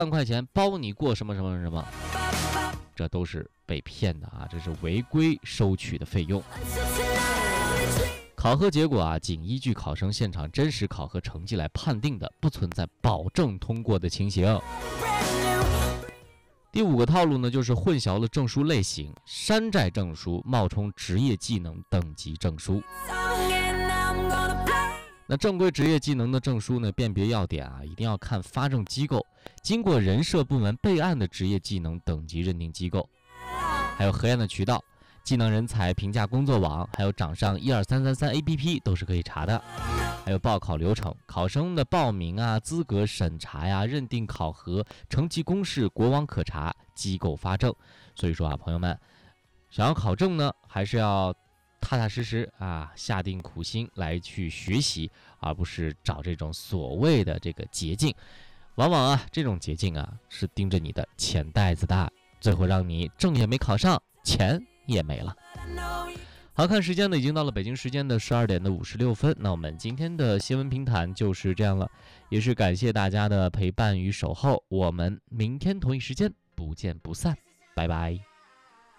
万块钱包你过什么什么什么，这都是被骗的啊！这是违规收取的费用。考核结果啊，仅依据考生现场真实考核成绩来判定的，不存在保证通过的情形。第5个套路呢，就是混淆了证书类型，山寨证书冒充职业技能等级证书。那正规职业技能的证书呢，辨别要点啊，一定要看发证机构，经过人社部门备案的职业技能等级认定机构，还有核验的渠道，技能人才评价工作网，还有掌上12333 APP 都是可以查的。还有报考流程，考生的报名啊、资格审查呀、认定考核、成绩公示、国网可查、机构发证。所以说啊，朋友们，想要考证呢，还是要踏踏实实啊，下定苦心来去学习，而不是找这种所谓的这个捷径。往往啊，这种捷径啊，是盯着你的钱袋子的，最后让你证也没考上，钱也没了。好，看时间呢，已经到了北京时间的12点56分。那我们今天的新闻评谈就是这样了，也是感谢大家的陪伴与守候。我们明天同一时间不见不散，拜拜。